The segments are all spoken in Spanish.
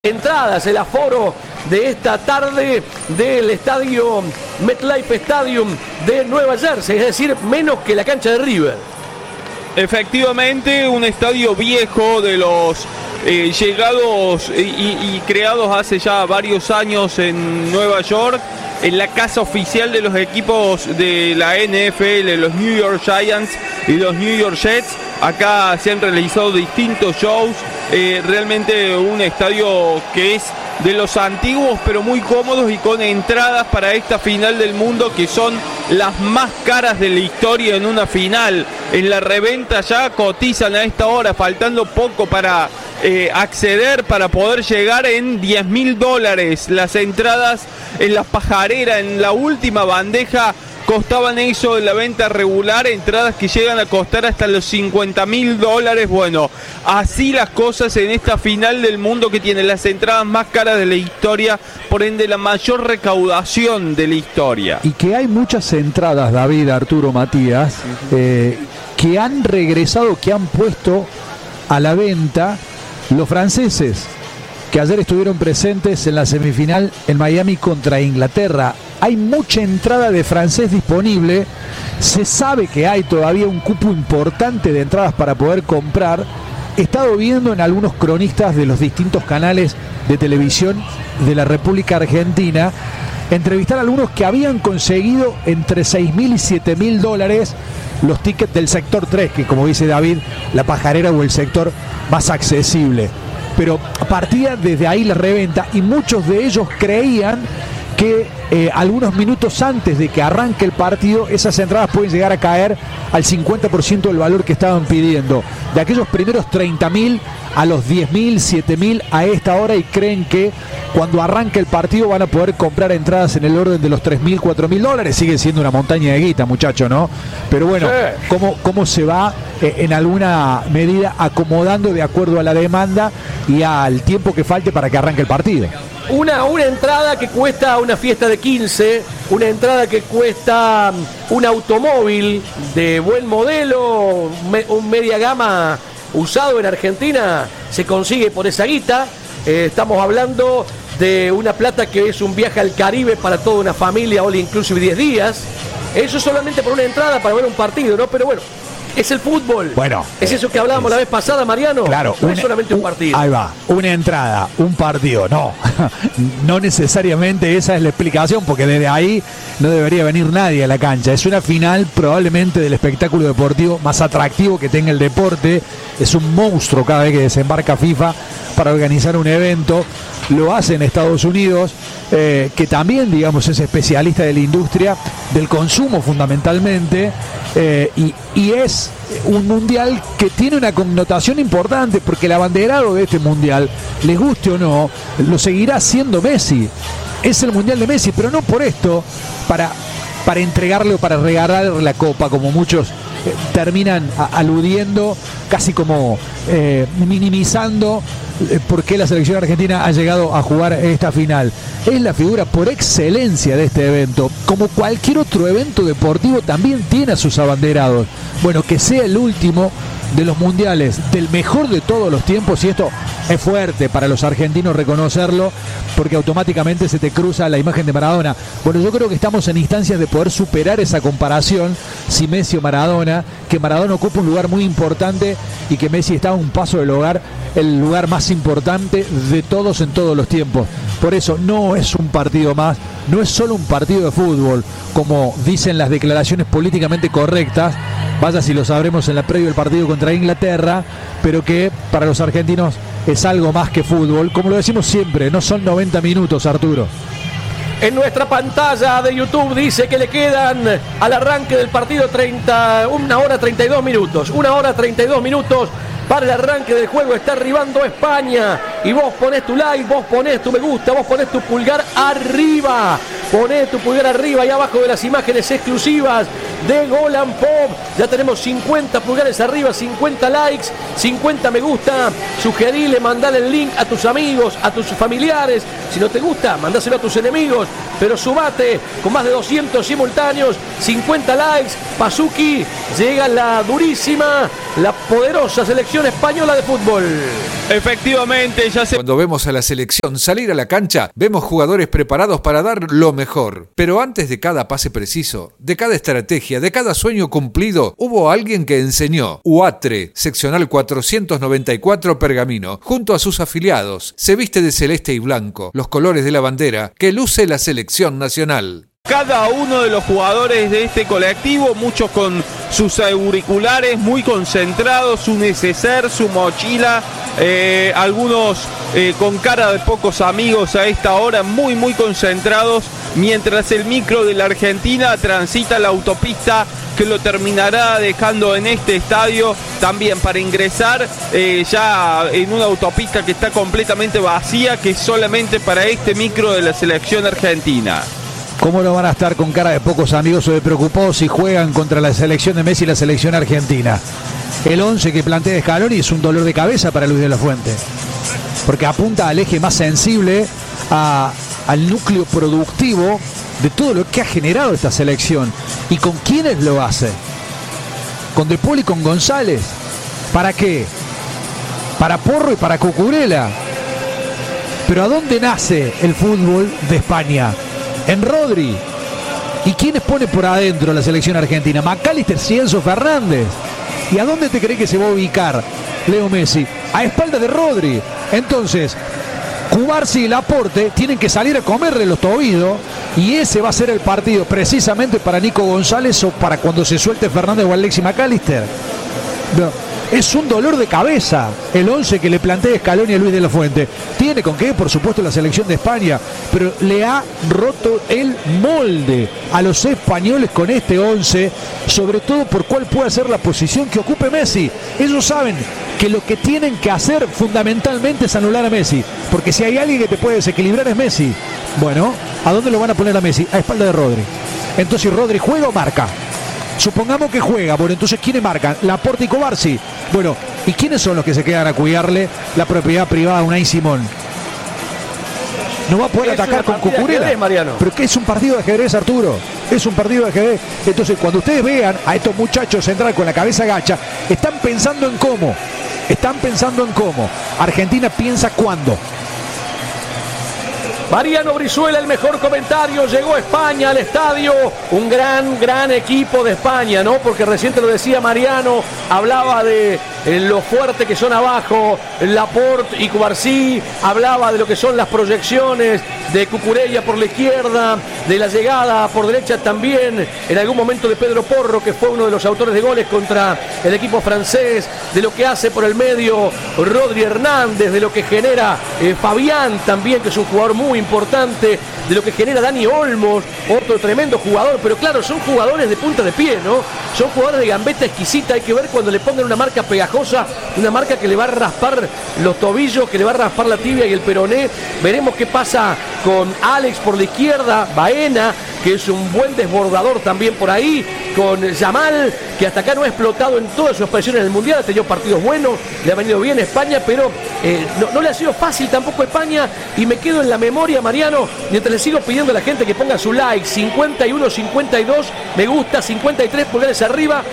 Entradas, el aforo de esta tarde del estadio MetLife Stadium de Nueva Jersey, es decir, menos que la cancha de River. Efectivamente, un estadio viejo de los llegados y creados hace ya varios años en Nueva York, en la casa oficial de los equipos de la NFL, los New York Giants y los New York Jets. Acá se han realizado distintos shows, realmente un estadio que es de los antiguos pero muy cómodos y con entradas para esta final del mundo que son las más caras de la historia en una final. En la reventa ya cotizan a esta hora, faltando poco para acceder, para poder llegar en $10.000. Las entradas en la pajarera, en la última bandeja, costaban eso en la venta regular, entradas que llegan a costar hasta los $50.000. Bueno, así las cosas en esta final del mundo que tiene las entradas más caras de la historia, por ende la mayor recaudación de la historia. Y que hay muchas entradas, David, Arturo, Matías, que han regresado, que han puesto a la venta los franceses, que ayer estuvieron presentes en la semifinal en Miami contra Inglaterra. Hay mucha entrada de francés disponible. Se sabe que hay todavía un cupo importante de entradas para poder comprar. He estado viendo en algunos cronistas de los distintos canales de televisión de la República Argentina entrevistar a algunos que habían conseguido entre $6.000 y $7.000 los tickets del sector 3, que como dice David, la pajarera o el sector más accesible. Pero partía desde ahí la reventa y muchos de ellos creían que algunos minutos antes de que arranque el partido esas entradas pueden llegar a caer al 50% del valor que estaban pidiendo. De aquellos primeros 30.000 a los 10.000, 7.000 a esta hora, y creen que cuando arranque el partido van a poder comprar entradas en el orden de los $3.000, $4.000. Sigue siendo una montaña de guita, muchacho, ¿no? Pero bueno, ¿cómo se va en alguna medida acomodando de acuerdo a la demanda y al tiempo que falte para que arranque el partido? Una entrada que cuesta una fiesta de 15, una entrada que cuesta un automóvil de buen modelo, un media gama usado en Argentina, se consigue por esa guita. Estamos hablando de una plata que es un viaje al Caribe para toda una familia, all inclusive 10 días. Eso solamente por una entrada para ver un partido, ¿no? Pero bueno, es el fútbol. Bueno, es eso que hablábamos la vez pasada, Mariano. Claro, no es solamente un partido. Ahí va, una entrada, un partido. No, no necesariamente esa es la explicación, porque desde ahí no debería venir nadie a la cancha. Es una final probablemente del espectáculo deportivo más atractivo que tenga el deporte. Es un monstruo cada vez que desembarca FIFA para organizar un evento. Lo hace en Estados Unidos, que también, digamos, es especialista de la industria del consumo fundamentalmente, y es un mundial que tiene una connotación importante, porque el abanderado de este mundial, les guste o no, lo seguirá siendo Messi. Es el mundial de Messi, pero no por esto, para entregarle o para regalarle la copa, como muchos terminan aludiendo, casi como minimizando por qué la selección argentina ha llegado a jugar esta final. Es la figura por excelencia de este evento. Como cualquier otro evento deportivo, también tiene a sus abanderados. Bueno, que sea el último de los mundiales, del mejor de todos los tiempos, y esto es fuerte para los argentinos reconocerlo, porque automáticamente se te cruza la imagen de Maradona. Bueno, yo creo que estamos en instancias de poder superar esa comparación, si Messi o Maradona, que Maradona ocupa un lugar muy importante y que Messi está a un paso del lugar, el lugar más importante de todos en todos los tiempos. Por eso no es un partido más, no es solo un partido de fútbol, como dicen las declaraciones políticamente correctas, vaya si lo sabremos en la previa del partido contra Inglaterra, pero que para los argentinos es algo más que fútbol. Como lo decimos siempre, no son 90 minutos, Arturo. En nuestra pantalla de YouTube dice que le quedan al arranque del partido 1 hora 32 minutos. 1 hora 32 minutos para el arranque del juego. Está arribando España. Y vos ponés tu like, vos ponés tu me gusta, vos ponés tu pulgar arriba. Ponés tu pulgar arriba y abajo de las imágenes exclusivas de Golan Pop. Ya tenemos 50 pulgares arriba, 50 likes, 50 me gusta. Sugerile, mandale el link a tus amigos, a tus familiares. Si no te gusta, mandáselo a tus enemigos. Pero sumate con más de 200 simultáneos, 50 likes. Pazuki, llega la durísima, la poderosa selección española de fútbol. Efectivamente, ya se... Cuando vemos a la selección salir a la cancha, vemos jugadores preparados para dar lo mejor. Pero antes de cada pase preciso, de cada estrategia, de cada sueño cumplido, hubo alguien que enseñó. UATRE, seccional 494 Pergamino, junto a sus afiliados, se viste de celeste y blanco, los colores de la bandera que luce la selección nacional. Cada uno de los jugadores de este colectivo, muchos con sus auriculares, muy concentrados, su neceser, su mochila, algunos con cara de pocos amigos a esta hora, muy concentrados, mientras el micro de la Argentina transita la autopista que lo terminará dejando en este estadio, también para ingresar ya en una autopista que está completamente vacía, que es solamente para este micro de la selección argentina. ¿Cómo no van a estar con cara de pocos amigos o de preocupados si juegan contra la selección de Messi y la selección argentina? El 11 que plantea Scaloni es un dolor de cabeza para Luis de la Fuente, porque apunta al eje más sensible, al núcleo productivo de todo lo que ha generado esta selección. ¿Y con quiénes lo hace? ¿Con De Paul y con González? ¿Para qué? Para Porro y para Cucurella. Pero ¿a dónde nace el fútbol de España? En Rodri. ¿Y quiénes pone por adentro la selección argentina? McAllister y Enzo Fernández. ¿Y a dónde te cree que se va a ubicar Leo Messi? A espalda de Rodri. Entonces, Cubarsí y Laporte tienen que salir a comerle los tobillos, y ese va a ser el partido precisamente para Nico González o para cuando se suelte Fernández o Alexis McAllister. No. Es un dolor de cabeza el 11 que le plantea Scaloni a Luis de la Fuente. Tiene con qué, por supuesto, la selección de España, pero le ha roto el molde a los españoles con este 11, sobre todo por cuál puede ser la posición que ocupe Messi. Ellos saben que lo que tienen que hacer fundamentalmente es anular a Messi, porque si hay alguien que te puede desequilibrar es Messi. Bueno, ¿a dónde lo van a poner a Messi? A espalda de Rodri. Entonces, ¿Rodri juega o marca? Supongamos que juega. Bueno, entonces ¿quiénes marcan? Laporte y Cubarsí. Bueno, ¿y quiénes son los que se quedan a cuidarle la propiedad privada a Unai Simón? No va a poder atacar con Cucurella. Pero que es un partido de ajedrez, Arturo. Es un partido de ajedrez. Entonces, cuando ustedes vean a estos muchachos entrar con la cabeza gacha, están pensando en cómo. Argentina piensa cuándo. Mariano Brizuela, el mejor comentario. Llegó España al estadio. Un gran equipo de España, ¿no? Porque recién te lo decía Mariano, hablaba de lo fuerte que son abajo Laporte y Cubarsí, hablaba de lo que son las proyecciones de Cucurella por la izquierda, de la llegada por derecha también en algún momento de Pedro Porro, que fue uno de los autores de goles contra el equipo francés, de lo que hace por el medio Rodri Hernández, de lo que genera Fabián también, que es un jugador muy importante, de lo que genera Dani Olmos, otro tremendo jugador. Pero claro, son jugadores de punta de pie, ¿no? Son jugadores de gambeta exquisita. Hay que ver cuando le pongan una marca pegajosa, una marca que le va a raspar los tobillos, que le va a raspar la tibia y el peroné. Veremos qué pasa con Alex por la izquierda, Baena, que es un buen desbordador también por ahí, con Yamal, que hasta acá no ha explotado en todas sus expresiones en el Mundial, ha tenido partidos buenos, le ha venido bien a España, pero no le ha sido fácil tampoco a España. Y me quedo en la memoria, Mariano, mientras le sigo pidiendo a la gente que ponga su like: 51, 52 me gusta, 53 pulgares arriba,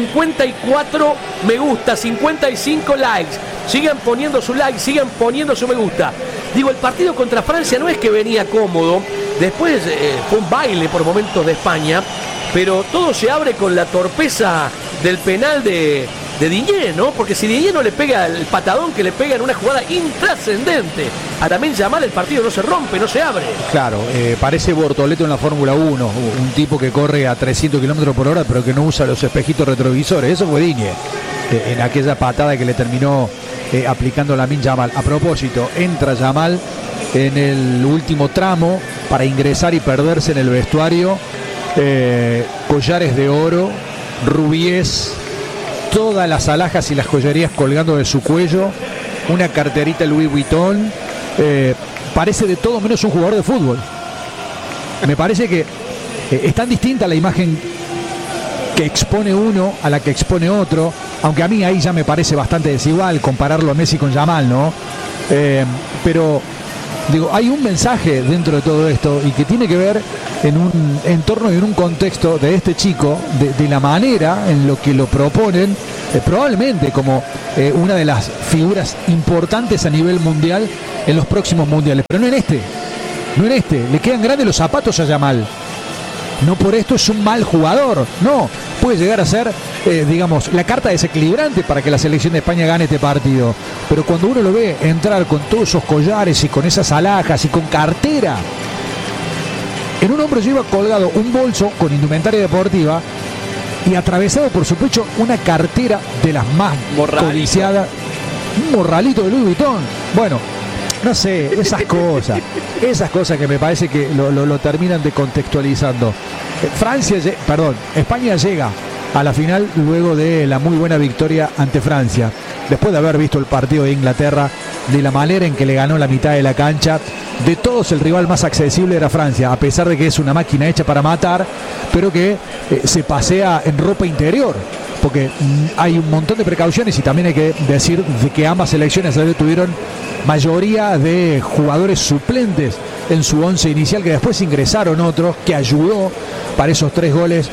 54 me gusta, 55 likes. Sigan poniendo su like, sigan poniendo su me gusta. Digo, el partido contra Francia no es que venía cómodo, después fue un baile por momentos de España, pero todo se abre con la torpeza del penal de Digne, ¿no? Porque si Digne no le pega el patadón que le pega en una jugada intrascendente a Lamine Yamal, el partido no se rompe, no se abre. Claro, parece Bortoleto en la Fórmula 1, un tipo que corre a 300 kilómetros por hora, pero que no usa los espejitos retrovisores. Eso fue Digne, en aquella patada que le terminó aplicando Lamine Yamal. A propósito, entra Yamal en el último tramo para ingresar y perderse en el vestuario. Collares de oro, rubíes, todas las alhajas y las joyerías colgando de su cuello, una carterita Louis Vuitton. Parece de todo menos un jugador de fútbol. Me parece que es tan distinta la imagen que expone uno a la que expone otro, aunque a mí ahí ya me parece bastante desigual compararlo a Messi con Yamal, ¿no? Pero digo, hay un mensaje dentro de todo esto y que tiene que ver en un entorno y en un contexto de este chico, de la manera en lo que lo proponen, probablemente como una de las figuras importantes a nivel mundial en los próximos mundiales, pero no en este, le quedan grandes los zapatos a Yamal. No por esto es un mal jugador, no, puede llegar a ser, digamos, la carta desequilibrante para que la selección de España gane este partido. Pero cuando uno lo ve entrar con todos esos collares y con esas alhajas y con cartera, en un hombro lleva colgado un bolso con indumentaria deportiva y atravesado por su pecho una cartera de las más codiciadas, un morralito de Louis Vuitton. Bueno, no sé, esas cosas que me parece que lo terminan decontextualizando. España llega a la final luego de la muy buena victoria ante Francia, después de haber visto el partido de Inglaterra, de la manera en que le ganó la mitad de la cancha. De todos el rival más accesible era Francia, a pesar de que es una máquina hecha para matar, pero que se pasea en ropa interior, porque hay un montón de precauciones y también hay que decir de que ambas selecciones tuvieron mayoría de jugadores suplentes en su once inicial, que después ingresaron otros, que ayudó para esos 3 goles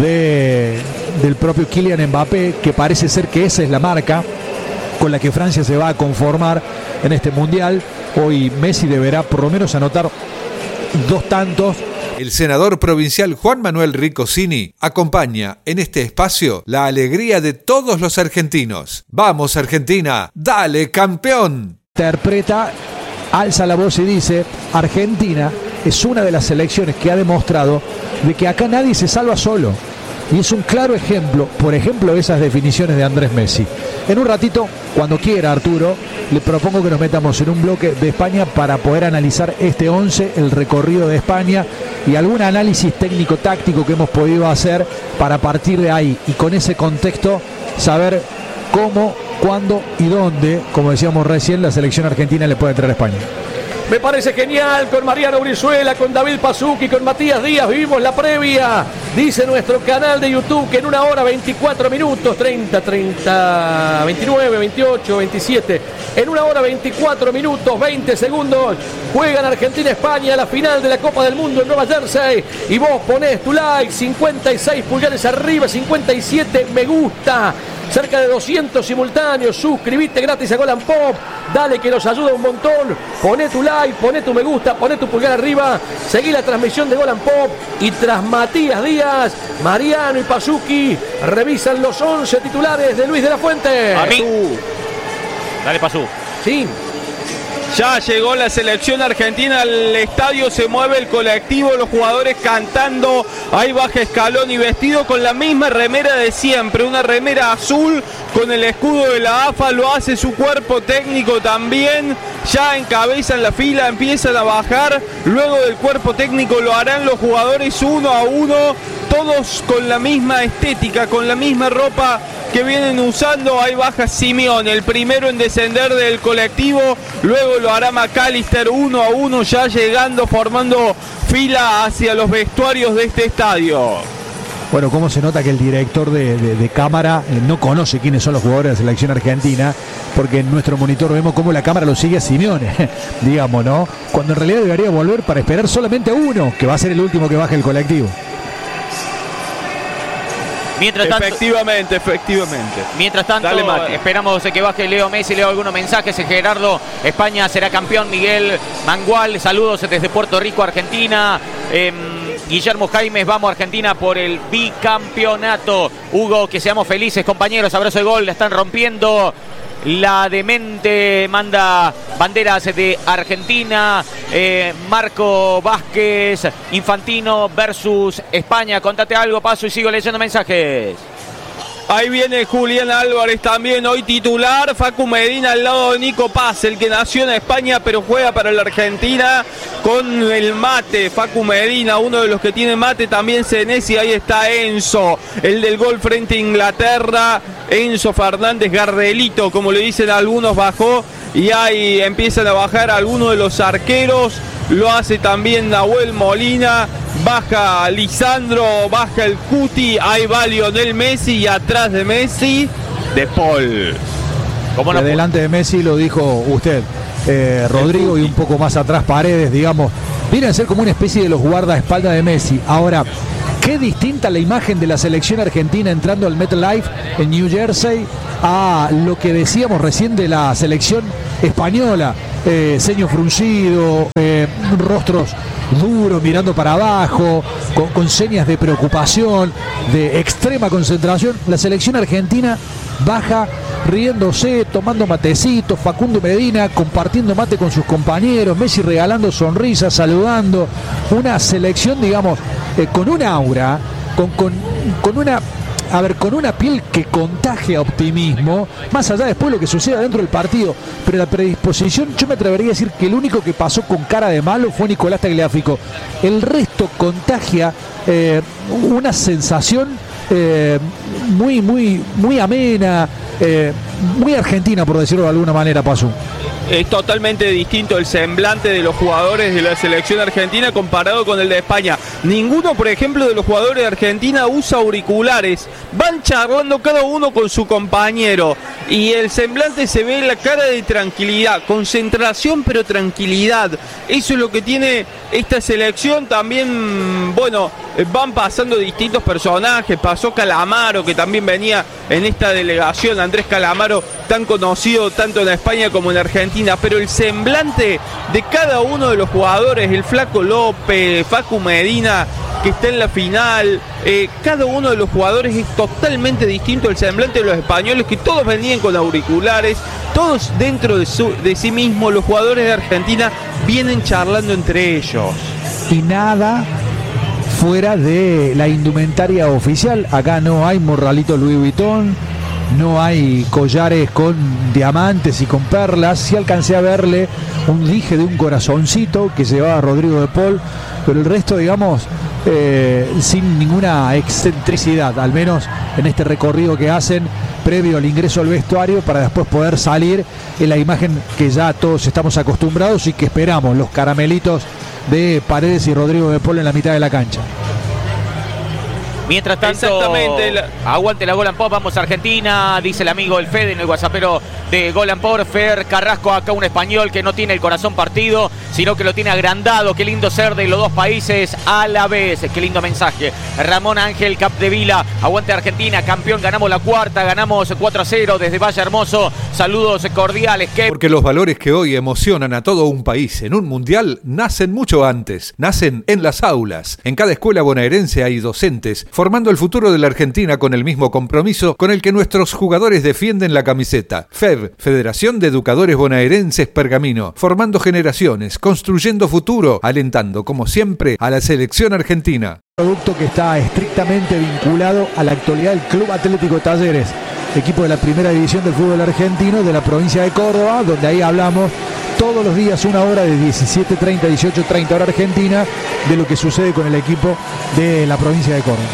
del propio Kylian Mbappé, que parece ser que esa es la marca con la que Francia se va a conformar en este mundial. Hoy Messi deberá por lo menos anotar 2 tantos. El senador provincial Juan Manuel Riccosini acompaña en este espacio la alegría de todos los argentinos. ¡Vamos, Argentina! ¡Dale, campeón! Interpreta, alza la voz y dice: Argentina es una de las selecciones que ha demostrado de que acá nadie se salva solo. Y es un claro ejemplo, por ejemplo, esas definiciones de Andrés Messi. En un ratito, cuando quiera Arturo, le propongo que nos metamos en un bloque de España para poder analizar este 11, el recorrido de España y algún análisis técnico-táctico que hemos podido hacer para partir de ahí y con ese contexto saber cómo, cuándo y dónde, como decíamos recién, la selección argentina le puede traer a España. Me parece genial con Mariano Brizuela, con David Pasucchi, con Matías Díaz. Vivimos la previa. Dice nuestro canal de YouTube que en 1 hora 24 minutos, 30, 29, 28, 27. En 1 hora 24 minutos, 20 segundos, juegan Argentina-España la final de la Copa del Mundo en Nueva Jersey. Y vos ponés tu like, 56 pulgares arriba, 57 me gusta. Cerca de 200 simultáneos. Suscribite gratis a Golan Pop. Dale que nos ayuda un montón. Poné tu like, poné tu me gusta, poné tu pulgar arriba. Seguí la transmisión de Golan Pop. Y tras Matías Díaz, Mariano y Pasucchi revisan los 11 titulares de Luis de la Fuente. A mí. Dale, Pasú. Sí. Ya llegó la selección argentina al estadio, se mueve el colectivo, los jugadores cantando, ahí baja Scaloni vestido con la misma remera de siempre, una remera azul con el escudo de la AFA, lo hace su cuerpo técnico también, ya encabezan la fila, empiezan a bajar, luego del cuerpo técnico lo harán los jugadores 1 a 1, todos con la misma estética, con la misma ropa que vienen usando. Ahí baja Simeone, el primero en descender del colectivo, luego lo hará McAllister 1 a 1, ya llegando, formando fila hacia los vestuarios de este estadio. Bueno, cómo se nota que el director de cámara no conoce quiénes son los jugadores de la selección argentina, porque en nuestro monitor vemos cómo la cámara lo sigue a Simeone, digamos, ¿no? Cuando en realidad debería volver para esperar solamente a uno, que va a ser el último que baje el colectivo. Mientras tanto, efectivamente. Mientras tanto, dale, esperamos que baje Leo Messi, leo algunos mensajes. Gerardo, España será campeón. Miguel Mangual, saludos desde Puerto Rico, Argentina. Guillermo Jaimes, vamos Argentina por el bicampeonato. Hugo, que seamos felices, compañeros. Abrazo de gol, la están rompiendo. La demente manda banderas de Argentina. Marco Vázquez, Infantino versus España. Contate algo, paso y sigo leyendo mensajes. Ahí viene Julián Álvarez también, hoy titular. Facu Medina al lado de Nico Paz, el que nació en España pero juega para la Argentina con el mate. Facu Medina, uno de los que tiene mate, también Senesi. Ahí está Enzo, el del gol frente a Inglaterra. Enzo Fernández, Gardelito, como le dicen algunos, bajó. Y ahí empiezan a bajar algunos de los arqueros. Lo hace también Nahuel Molina. baja Lisandro, baja el Cuti, ahí va Lionel Messi y atrás de Messi, De Paul. ¿Cómo no? Delante de Messi lo dijo usted, Rodrigo, y un poco más atrás Paredes, digamos. Vienen a ser como una especie de los guardaespaldas de Messi. Ahora, qué distinta la imagen de la selección argentina entrando al MetLife en New Jersey a lo que decíamos recién de la selección española. Ceño fruncido, rostros duros mirando para abajo, con señas de preocupación, de extrema concentración. La selección argentina baja riéndose, tomando matecitos, Facundo Medina compartiendo mate con sus compañeros, Messi regalando sonrisas, saludando. Una selección, digamos, con un aura, con una piel que contagia optimismo, más allá después lo que suceda dentro del partido. Pero la predisposición, yo me atrevería a decir que el único que pasó con cara de malo fue Nicolás Tagliafico. El resto contagia una sensación muy amena, muy argentina, por decirlo de alguna manera, Pazu. Es totalmente distinto el semblante de los jugadores de la selección argentina comparado con el de España. Ninguno, por ejemplo, de los jugadores de Argentina usa auriculares. Van charlando cada uno con su compañero. Y el semblante se ve en la cara de tranquilidad. Concentración, pero tranquilidad. Eso es lo que tiene esta selección. También, bueno, van pasando distintos personajes. Pasó Calamaro, que también venía en esta delegación. Andrés Calamaro, tan conocido tanto en España como en Argentina. Pero el semblante de cada uno de los jugadores, el Flaco López, Facu Medina, que está en la final, cada uno de los jugadores es totalmente distinto al semblante de los españoles, que todos venían con auriculares, todos dentro de sí mismos. Los jugadores de Argentina vienen charlando entre ellos. Y nada fuera de la indumentaria oficial. Acá no hay morralito Louis Vuitton, no hay collares con diamantes y con perlas. Sí alcancé a verle un dije de un corazoncito que llevaba Rodrigo de Paul, pero el resto, digamos, sin ninguna excentricidad, al menos en este recorrido que hacen previo al ingreso al vestuario, para después poder salir en la imagen que ya todos estamos acostumbrados y que esperamos, los caramelitos de Paredes y Rodrigo de Paul en la mitad de la cancha. Mientras tanto, aguante la Goal and Pop, vamos a Argentina, dice el amigo el Fede en el WhatsAppero de Goal and Pop. Fer Carrasco, acá un español que no tiene el corazón partido, sino que lo tiene agrandado. Qué lindo ser de los dos países a la vez, qué lindo mensaje. Ramón Ángel Capdevila, aguante Argentina, campeón, ganamos la cuarta, ganamos 4-0 desde Valle Hermoso. Saludos cordiales. Porque los valores que hoy emocionan a todo un país en un mundial nacen mucho antes, nacen en las aulas. En cada escuela bonaerense hay docentes formando el futuro de la Argentina con el mismo compromiso con el que nuestros jugadores defienden la camiseta. FEB, Federación de Educadores Bonaerenses Pergamino, formando generaciones, construyendo futuro, alentando como siempre a la selección argentina. Producto que está estrictamente vinculado a la actualidad del Club Atlético Talleres, equipo de la primera división del fútbol argentino de la provincia de Córdoba, donde ahí hablamos todos los días, una hora de 17:30 a 18:30 hora argentina, de lo que sucede con el equipo de la provincia de Córdoba.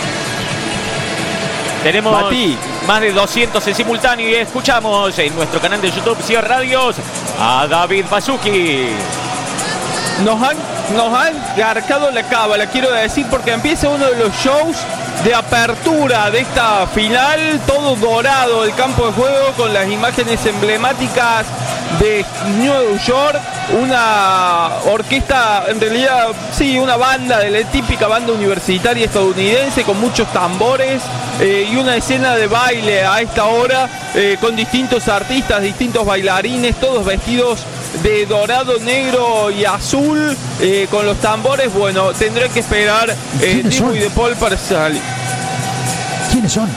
Tenemos más de 200 en simultáneo y escuchamos en nuestro canal de YouTube Ciudad Radios a David Baszucki. Nos han garcado la cábala, quiero decir, porque empieza uno de los shows de apertura de esta final, todo dorado el campo de juego con las imágenes emblemáticas de New York, una orquesta, en realidad sí, una banda de la típica banda universitaria estadounidense con muchos tambores y una escena de baile a esta hora con distintos artistas, distintos bailarines, todos vestidos de dorado, negro y azul, con los tambores. Bueno, tendré que esperar Dibu y De Paul para salir. ¿Quiénes son?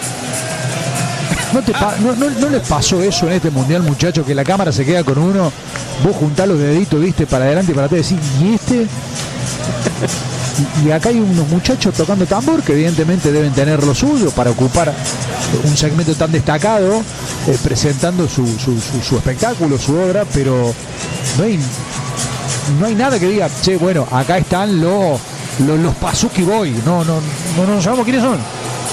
¿No les pasó eso en este mundial, muchachos, que la cámara se queda con uno, vos juntás los deditos, viste, para adelante y para atrás, decís, ¿y este? Y acá hay unos muchachos tocando tambor que evidentemente deben tener lo suyo para ocupar un segmento tan destacado, presentando su espectáculo, su obra, pero no hay nada que diga, che, bueno, acá están los Baszucki Boy. No sabemos quiénes son.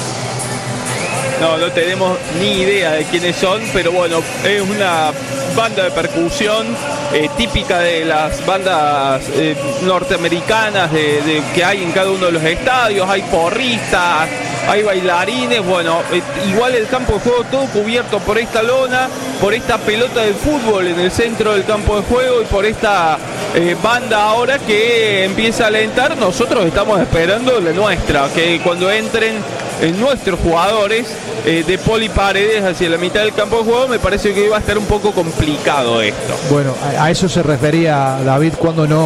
No tenemos ni idea de quiénes son, pero bueno, es una banda de percusión típica de las bandas norteamericanas que hay en cada uno de los estadios. Hay porristas, hay bailarines. Bueno, igual el campo de juego todo cubierto por esta lona, por esta pelota de fútbol en el centro del campo de juego y por esta banda ahora que empieza a alentar. Nosotros estamos esperando la nuestra, que cuando entren nuestros jugadores de Poli Paredes hacia la mitad del campo de juego, me parece que iba a estar un poco complicado esto. Bueno, a eso se refería David cuando no